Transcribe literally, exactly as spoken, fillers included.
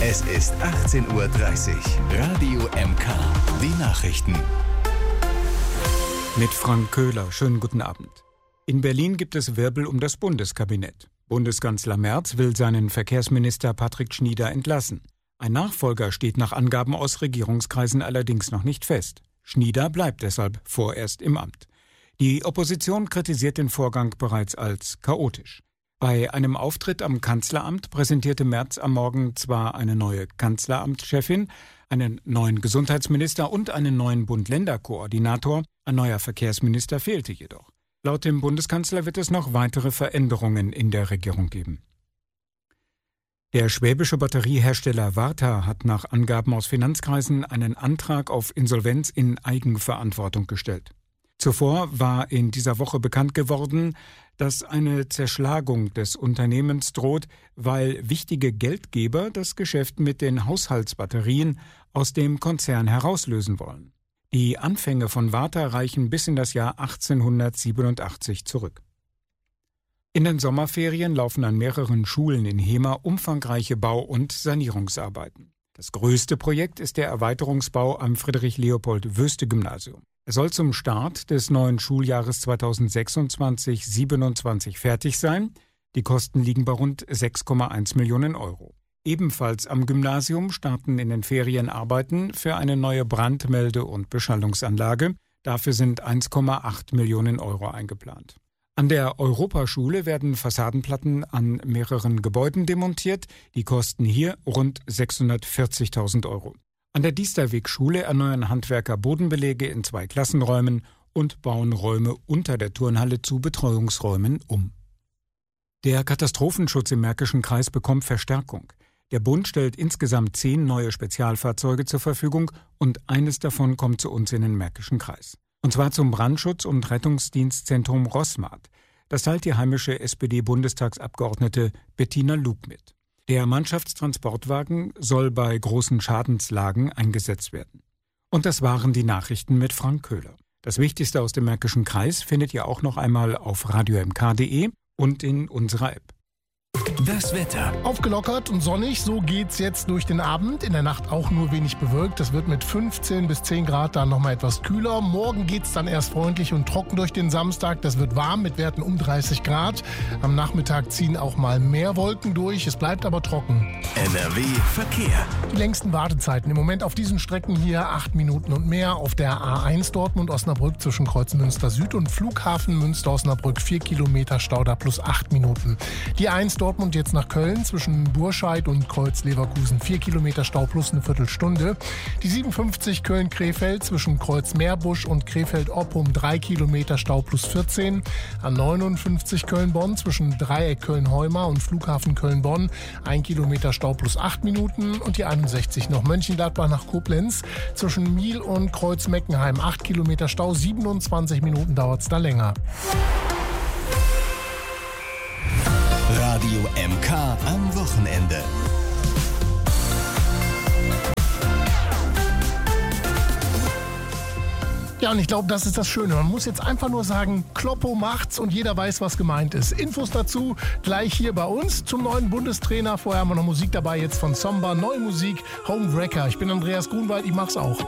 Es ist achtzehn Uhr dreißig. Radio M K. Die Nachrichten. Mit Frank Köhler. Schönen guten Abend. In Berlin gibt es Wirbel um das Bundeskabinett. Bundeskanzler Merz will seinen Verkehrsminister Patrick Schnieder entlassen. Ein Nachfolger steht nach Angaben aus Regierungskreisen allerdings noch nicht fest. Schnieder bleibt deshalb vorerst im Amt. Die Opposition kritisiert den Vorgang bereits als chaotisch. Bei einem Auftritt am Kanzleramt präsentierte Merz am Morgen zwar eine neue Kanzleramtschefin, einen neuen Gesundheitsminister und einen neuen Bund-Länder-Koordinator, ein neuer Verkehrsminister fehlte jedoch. Laut dem Bundeskanzler wird es noch weitere Veränderungen in der Regierung geben. Der schwäbische Batteriehersteller Varta hat nach Angaben aus Finanzkreisen einen Antrag auf Insolvenz in Eigenverantwortung gestellt. Zuvor war in dieser Woche bekannt geworden, dass eine Zerschlagung des Unternehmens droht, weil wichtige Geldgeber das Geschäft mit den Haushaltsbatterien aus dem Konzern herauslösen wollen. Die Anfänge von Varta reichen bis in das Jahr achtzehnhundertsiebenundachtzig zurück. In den Sommerferien laufen an mehreren Schulen in Hemer umfangreiche Bau- und Sanierungsarbeiten. Das größte Projekt ist der Erweiterungsbau am Friedrich-Leopold-Wöste-Gymnasium. Er soll zum Start des neuen Schuljahres zweitausendsechsundzwanzig siebenundzwanzig fertig sein. Die Kosten liegen bei rund sechs Komma eins Millionen Euro. Ebenfalls am Gymnasium starten in den Ferien Arbeiten für eine neue Brandmelde- und Beschallungsanlage. Dafür sind eins Komma acht Millionen Euro eingeplant. An der Europaschule werden Fassadenplatten an mehreren Gebäuden demontiert. Die kosten hier rund sechshundertvierzigtausend Euro. An der Diesterweg-Schule erneuern Handwerker Bodenbeläge in zwei Klassenräumen und bauen Räume unter der Turnhalle zu Betreuungsräumen um. Der Katastrophenschutz im Märkischen Kreis bekommt Verstärkung. Der Bund stellt insgesamt zehn neue Spezialfahrzeuge zur Verfügung und eines davon kommt zu uns in den Märkischen Kreis. Und zwar zum Brandschutz- und Rettungsdienstzentrum Rossmart. Das teilt die heimische S P D-Bundestagsabgeordnete Bettina Lug mit. Der Mannschaftstransportwagen soll bei großen Schadenslagen eingesetzt werden. Und das waren die Nachrichten mit Frank Köhler. Das Wichtigste aus dem Märkischen Kreis findet ihr auch noch einmal auf radio m k punkt d e und in unserer App. Das Wetter. Aufgelockert und sonnig, so geht's jetzt durch den Abend. In der Nacht auch nur wenig bewölkt. Es wird mit fünfzehn bis zehn Grad dann nochmal etwas kühler. Morgen geht's dann erst freundlich und trocken durch den Samstag. Das wird warm mit Werten um dreißig Grad. Am Nachmittag ziehen auch mal mehr Wolken durch. Es bleibt aber trocken. N R W Verkehr. Die längsten Wartezeiten im Moment auf diesen Strecken hier acht Minuten und mehr. Auf der A eins Dortmund-Osnabrück zwischen Kreuz Münster Süd und Flughafen Münster-Osnabrück vier Kilometer Stau da plus acht Minuten. Die eins Dortmund jetzt nach Köln zwischen Burscheid und Kreuz Leverkusen vier Kilometer Stau plus eine Viertelstunde. Die siebenundfünfzig Köln-Krefeld zwischen Kreuz Meerbusch und Krefeld-Oppum drei Kilometer Stau plus vierzehn. A neunundfünfzig Köln-Bonn zwischen Dreieck Köln-Heumar und Flughafen Köln-Bonn ein Kilometer Stau plus acht Minuten. Und die einundsechzig noch Mönchengladbach nach Koblenz zwischen Miel und Kreuz Meckenheim acht Kilometer Stau, siebenundzwanzig Minuten dauert es da länger. Radio M K am Wochenende. Ja, und ich glaube, das ist das Schöne. Man muss jetzt einfach nur sagen, Kloppo macht's und jeder weiß, was gemeint ist. Infos dazu gleich hier bei uns zum neuen Bundestrainer. Vorher haben wir noch Musik dabei, jetzt von Somba, neue Musik, Homewrecker. Ich bin Andreas Grunwald, ich mach's auch.